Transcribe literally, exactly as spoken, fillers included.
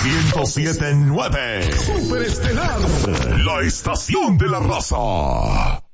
ciento siete punto nueve. Superestelar, la estación de la raza.